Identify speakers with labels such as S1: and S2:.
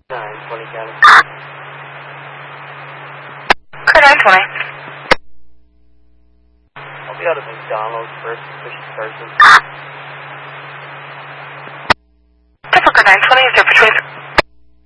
S1: 920 County.
S2: Clear 920.
S1: I'll be out of McDonald's for a suspicious person.
S2: Typical 920, is there between